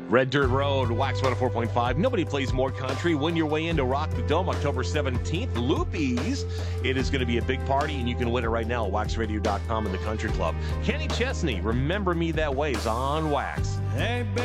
Red Dirt Road, Wax 104.5. Nobody plays more country. Win your way into Rock the Dome October 17th. Loopies. It is going to be a big party, and you can win it right now at waxradio.com in the Country Club. Kenny Chesney, Remember Me That Way is on Wax. Hey,